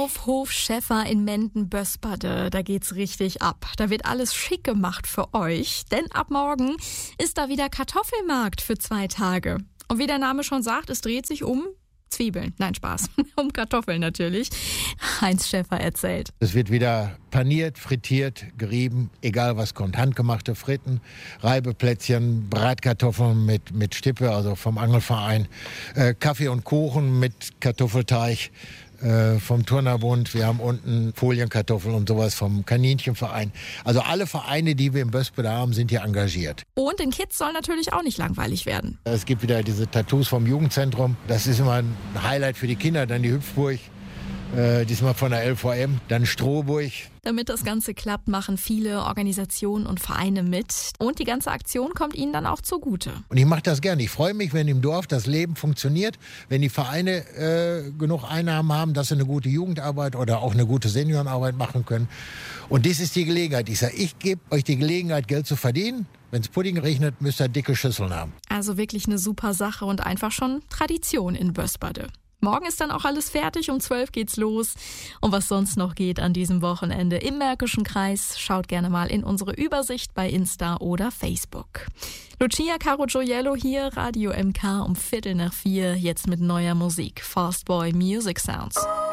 Auf Hof Schäffer in Menden-Bösperde, da geht's richtig ab. Da wird alles schick gemacht für euch, denn ab morgen ist da wieder Kartoffelmarkt für 2 Tage. Und wie der Name schon sagt, es dreht sich um Zwiebeln. Nein, Spaß. Um Kartoffeln natürlich. Heinz Schäffer erzählt. Es wird wieder paniert, frittiert, gerieben, egal was kommt. Handgemachte Fritten, Reibeplätzchen, Bratkartoffeln mit Stippe, also vom Angelverein, Kaffee und Kuchen mit Kartoffelteig vom Turnerbund. Wir haben unten Folienkartoffeln und sowas vom Kaninchenverein. Also alle Vereine, die wir im Böspede haben, sind hier engagiert. Und den Kids soll natürlich auch nicht langweilig werden. Es gibt wieder diese Tattoos vom Jugendzentrum. Das ist immer ein Highlight für die Kinder. Dann die Hüpfburg, diesmal von der LVM. Dann Strohburg. Damit das Ganze klappt, machen viele Organisationen und Vereine mit. Und die ganze Aktion kommt ihnen dann auch zugute. Und ich mache das gerne. Ich freue mich, wenn im Dorf das Leben funktioniert, wenn die Vereine genug Einnahmen haben, dass sie eine gute Jugendarbeit oder auch eine gute Seniorenarbeit machen können. Und das ist die Gelegenheit. Ich sage, ich gebe euch die Gelegenheit, Geld zu verdienen. Wenn es Pudding regnet, müsst ihr dicke Schüsseln haben. Also wirklich eine super Sache und einfach schon Tradition in Bösperde. Morgen ist dann auch alles fertig, um 12 geht's los. Und was sonst noch geht an diesem Wochenende im Märkischen Kreis, schaut gerne mal in unsere Übersicht bei Insta oder Facebook. Lucia Caro Gioiello hier, Radio MK um 3:15, jetzt mit neuer Musik. Fast Boy Music Sounds.